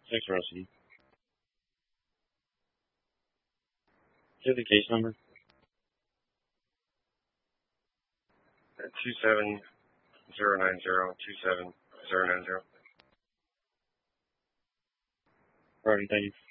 Thanks, Rusty. Do you have the case number? 27090. 27090. Alright, thank you.